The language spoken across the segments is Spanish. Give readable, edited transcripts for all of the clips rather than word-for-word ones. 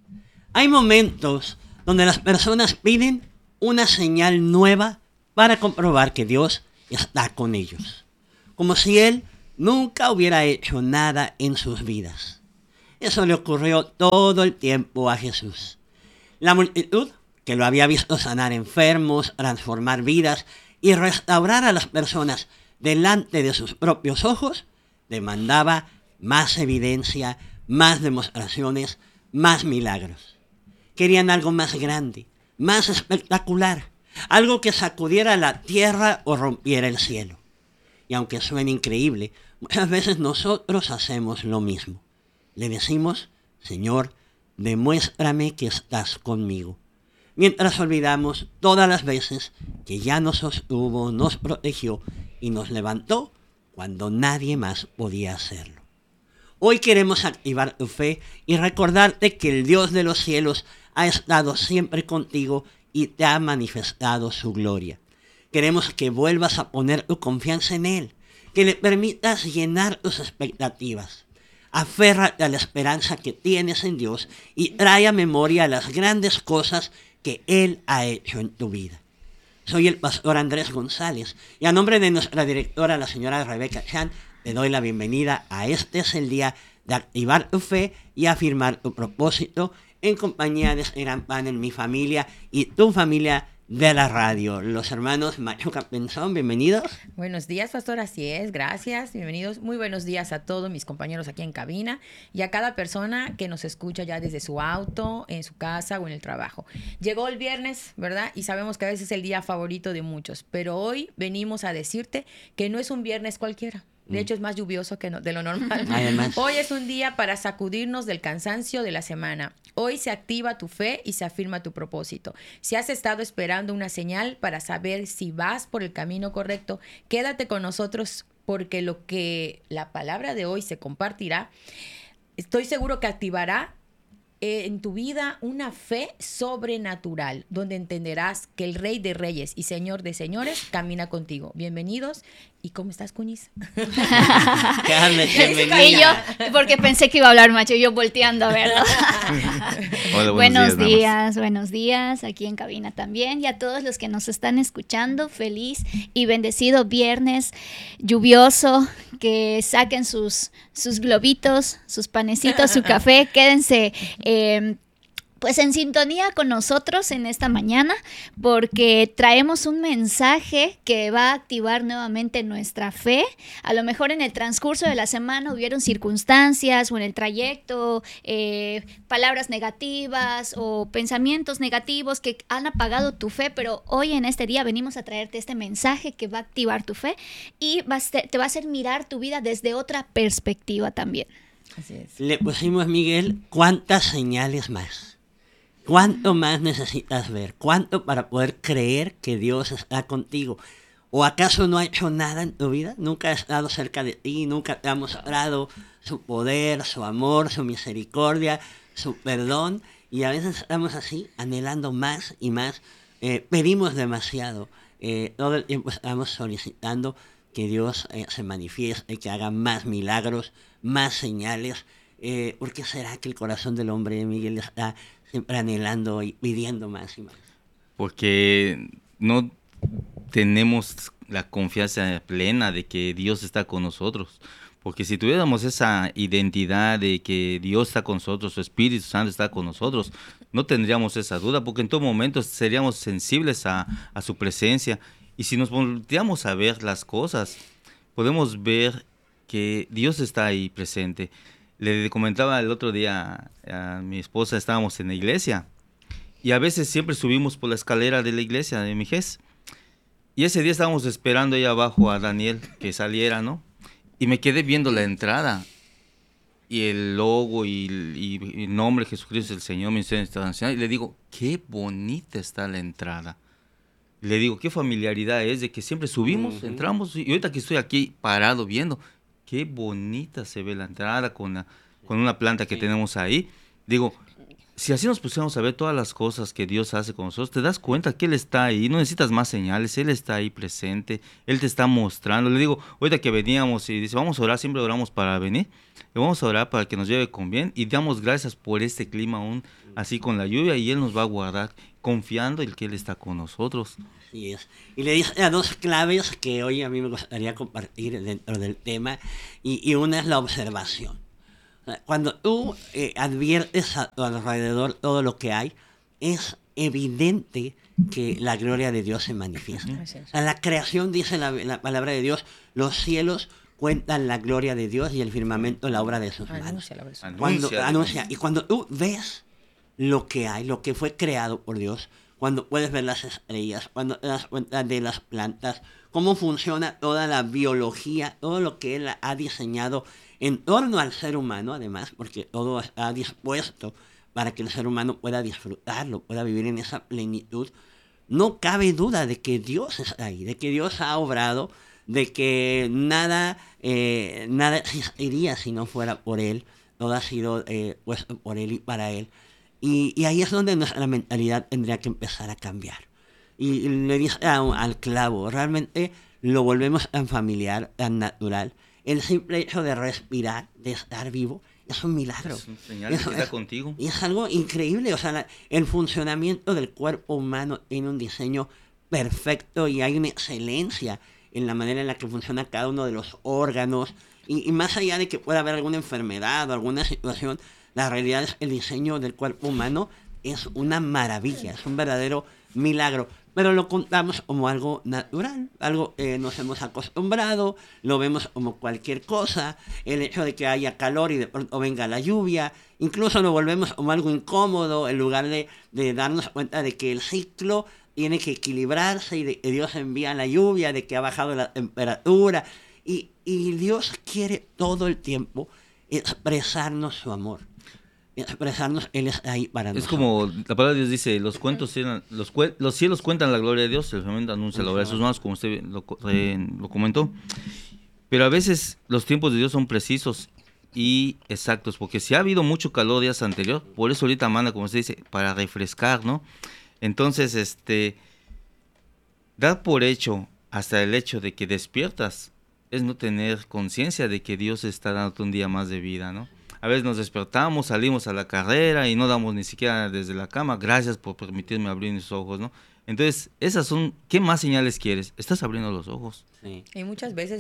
Hay momentos donde las personas piden una señal nueva para comprobar que Dios está con ellos, como si Él nunca hubiera hecho nada en sus vidas. Eso le ocurrió todo el tiempo a Jesús. La multitud, que lo había visto sanar enfermos, transformar vidas y restaurar a las personas delante de sus propios ojos, demandaba más evidencia, más demostraciones, más milagros. Querían algo más grande, más espectacular, algo que sacudiera la tierra o rompiera el cielo. Y aunque suene increíble, muchas veces nosotros hacemos lo mismo. Le decimos, Señor, demuéstrame que estás conmigo. Mientras olvidamos todas las veces que ya nos sostuvo, nos protegió y nos levantó cuando nadie más podía hacerlo. Hoy queremos activar tu fe y recordarte que el Dios de los cielos ha estado siempre contigo y te ha manifestado su gloria. Queremos que vuelvas a poner tu confianza en Él, que le permitas llenar tus expectativas. Aférrate a la esperanza que tienes en Dios y trae a memoria las grandes cosas que Él ha hecho en tu vida. Soy el pastor Andrés González y a nombre de nuestra directora, la señora Rebeca Chan, te doy la bienvenida a Este es el día de activar tu fe y afirmar tu propósito en compañía de este gran panel, mi familia y tu familia de la radio. Los hermanos Machuca Penzón, bienvenidos. Buenos días, pastor, así es, gracias, bienvenidos. Muy buenos días a todos mis compañeros aquí en cabina y a cada persona que nos escucha ya desde su auto, en su casa o en el trabajo. Llegó el viernes, ¿verdad? Y sabemos que a veces es el día favorito de muchos, pero hoy venimos a decirte que no es un viernes cualquiera. De hecho, es más lluvioso que de lo normal. Además. Hoy es un día para sacudirnos del cansancio de la semana. Hoy se activa tu fe y se afirma tu propósito. Si has estado esperando una señal para saber si vas por el camino correcto, quédate con nosotros porque lo que la palabra de hoy se compartirá, estoy seguro que activará en tu vida una fe sobrenatural, donde entenderás que el Rey de Reyes y Señor de Señores camina contigo. Bienvenidos. ¿Y cómo estás, Cuñiz? Bienvenida. Y yo, porque pensé que iba a hablar macho, yo volteando a verlo. Hola, buenos días, aquí en cabina también. Y a todos los que nos están escuchando, feliz y bendecido viernes lluvioso, que saquen sus globitos, sus panecitos, su café, quédense pues en sintonía con nosotros en esta mañana, porque traemos un mensaje que va a activar nuevamente nuestra fe. A lo mejor en el transcurso de la semana hubieron circunstancias o en el trayecto, palabras negativas o pensamientos negativos que han apagado tu fe, pero hoy en este día venimos a traerte este mensaje que va a activar tu fe y te va a hacer mirar tu vida desde otra perspectiva también. Así es. Le pusimos, Miguel, ¿cuántas señales más? ¿Cuánto más necesitas ver? ¿Cuánto para poder creer que Dios está contigo? ¿O acaso no ha hecho nada en tu vida? ¿Nunca ha estado cerca de ti? ¿Nunca te ha mostrado su poder, su amor, su misericordia, su perdón? Y a veces estamos así, anhelando más y más. Pedimos demasiado. Todo el tiempo estamos solicitando que Dios se manifieste, que haga más milagros, más señales. ¿Por qué será que el corazón del hombre, Miguel, está siempre anhelando y pidiendo más y más? Porque no tenemos la confianza plena de que Dios está con nosotros. Porque si tuviéramos esa identidad de que Dios está con nosotros, su Espíritu Santo está con nosotros, no tendríamos esa duda, porque en todo momento seríamos sensibles a su presencia. Y si nos volteamos a ver las cosas, podemos ver que Dios está ahí presente. Le comentaba el otro día a mi esposa, estábamos en la iglesia y a veces siempre subimos por la escalera de la iglesia de Mijés. Y ese día estábamos esperando ahí abajo a Daniel que saliera, ¿no? Y me quedé viendo la entrada y el logo y el nombre Jesucristo el Señor, Ministerio Internacional. Y le digo, qué bonita está la entrada. Le digo, qué familiaridad es de que siempre subimos, entramos y ahorita que estoy aquí parado viendo, qué bonita se ve la entrada con una planta que tenemos ahí. Digo, si así nos pusiéramos a ver todas las cosas que Dios hace con nosotros, te das cuenta que Él está ahí, no necesitas más señales, Él está ahí presente, Él te está mostrando. Le digo, ahorita que veníamos y dice, vamos a orar, siempre oramos para venir, y vamos a orar para que nos lleve con bien, y damos gracias por este clima aún así con la lluvia, y Él nos va a guardar, confiando en que Él está con nosotros. Así es. Y le dije a dos claves que hoy a mí me gustaría compartir dentro del tema, y una es la observación. Cuando tú adviertes a tu alrededor todo lo que hay, es evidente que la gloria de Dios se manifiesta. A la creación, dice la palabra de Dios, los cielos cuentan la gloria de Dios y el firmamento la obra de sus manos. Anuncia. Y cuando tú ves lo que hay, lo que fue creado por Dios, cuando puedes ver las estrellas, cuando te das cuenta de las plantas, cómo funciona toda la biología, todo lo que Él ha diseñado en torno al ser humano, además, porque todo está dispuesto para que el ser humano pueda disfrutarlo, pueda vivir en esa plenitud, no cabe duda de que Dios está ahí, de que Dios ha obrado, de que nada existiría si no fuera por Él, todo ha sido puesto por Él y para Él. Y ahí es donde nuestra mentalidad tendría que empezar a cambiar. Y le dije al clavo, realmente lo volvemos tan familiar, tan natural. El simple hecho de respirar, de estar vivo, es un milagro. Es un señal de que está contigo. Y es algo increíble. O sea, el funcionamiento del cuerpo humano tiene un diseño perfecto y hay una excelencia en la manera en la que funciona cada uno de los órganos. Y más allá de que pueda haber alguna enfermedad o alguna situación, la realidad es que el diseño del cuerpo humano es una maravilla, es un verdadero milagro. Pero lo contamos como algo natural, algo que nos hemos acostumbrado, lo vemos como cualquier cosa, el hecho de que haya calor y de pronto venga la lluvia, incluso lo volvemos como algo incómodo en lugar de darnos cuenta de que el ciclo tiene que equilibrarse y de que Dios envía la lluvia, de que ha bajado la temperatura. Y Dios quiere todo el tiempo expresarnos su amor. Expresarnos, Él está ahí para nosotros. Es como la palabra de Dios dice, los cielos cuentan la gloria de Dios, el firmamento anuncia la obra de sus manos, como usted lo comentó. Pero a veces los tiempos de Dios son precisos y exactos, porque si ha habido mucho calor días anterior, por eso ahorita manda, como usted dice, para refrescar, ¿no? Entonces, dar por hecho hasta el hecho de que despiertas es no tener conciencia de que Dios está dándote un día más de vida, ¿no? A veces nos despertamos, salimos a la carrera y no damos ni siquiera desde la cama, gracias por permitirme abrir mis ojos, ¿no? Entonces, esas son, ¿qué más señales quieres? Estás abriendo los ojos. Sí. Y muchas veces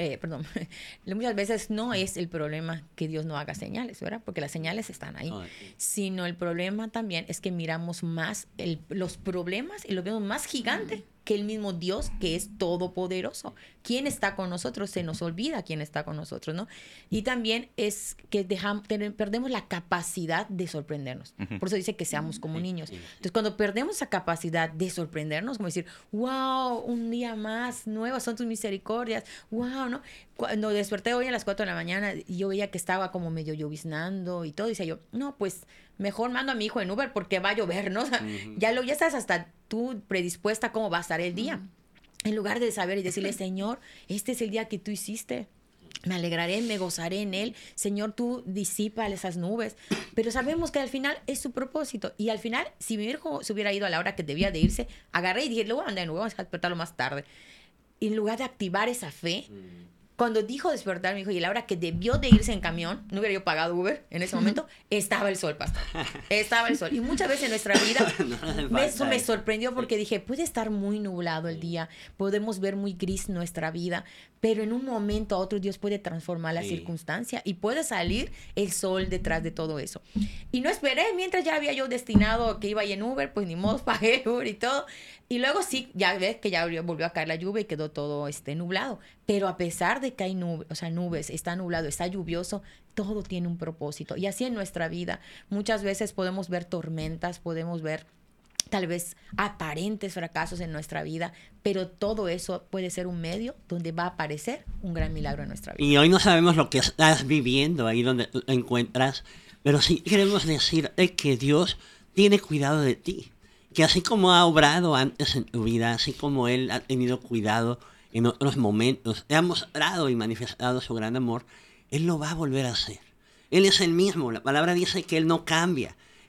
muchas veces no es el problema que Dios no haga señales, ¿verdad? Porque las señales están ahí. Sino el problema también es que miramos más los problemas y lo vemos más gigante que el mismo Dios, que es todopoderoso. ¿Quién está con nosotros? Se nos olvida quién está con nosotros, ¿no? Y también es que perdemos la capacidad de sorprendernos. Por eso dice que seamos como niños. Entonces, cuando perdemos esa capacidad de sorprendernos, como decir, wow, un día más, nuevas son tus misericordias, wow, ¿no? Cuando desperté hoy a las 4 de la mañana, yo veía que estaba como medio lloviznando y todo, y decía yo, no, pues mejor mando a mi hijo en Uber porque va a llover, ¿no? O sea, ya estás hasta tú predispuesta a cómo va a estar el día. En lugar de saber y decirle, Señor, este es el día que tú hiciste. Me alegraré, me gozaré en él. Señor, tú disipa esas nubes. Pero sabemos que al final es su propósito. Y al final, si mi hijo se hubiera ido a la hora que debía de irse, agarré y dije, luego anda de nuevo, vamos a despertarlo más tarde. Y en lugar de activar esa fe, cuando dijo despertar mi hijo y a la hora que debió de irse en camión, no hubiera yo pagado Uber en ese momento, estaba el sol, pastor. Estaba el sol. Y muchas veces en nuestra vida eso me sorprendió porque dije, puede estar muy nublado el día, podemos ver muy gris nuestra vida, pero en un momento a otro Dios puede transformar la circunstancia y puede salir el sol detrás de todo eso. Y no esperé, mientras ya había yo destinado que iba ahí en Uber, pues ni modo, pagué Uber y todo. Y luego sí, ya ves que ya volvió a caer la lluvia y quedó todo nublado. Pero a pesar de que hay nubes, está nublado, está lluvioso, todo tiene un propósito. Y así en nuestra vida, muchas veces podemos ver tormentas, podemos ver tal vez aparentes fracasos en nuestra vida, pero todo eso puede ser un medio donde va a aparecer un gran milagro en nuestra vida. Y hoy no sabemos lo que estás viviendo ahí donde tú te encuentras, pero sí queremos decirte que Dios tiene cuidado de ti. Que así como ha obrado antes en tu vida, así como Él ha tenido cuidado en otros momentos, te ha mostrado y manifestado su gran amor, Él lo va a volver a hacer. Él es el mismo. La palabra dice que Él no cambia.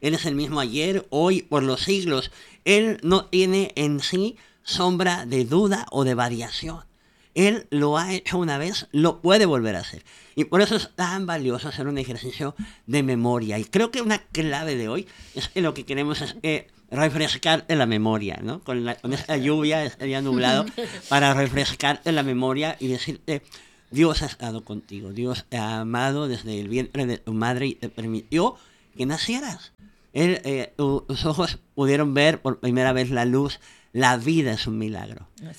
Él es el mismo ayer, hoy, por los siglos. Él no tiene en sí sombra de duda o de variación. Él lo ha hecho una vez, lo puede volver a hacer. Y por eso es tan valioso hacer un ejercicio de memoria. Y creo que una clave de hoy es que lo que queremos es refrescarte la memoria, ¿no? Con esta lluvia, este día nublado, para refrescarte la memoria y decirte, Dios ha estado contigo, Dios te ha amado desde el vientre de tu madre y te permitió que nacieras. Tus ojos pudieron ver por primera vez la luz. La vida es un milagro.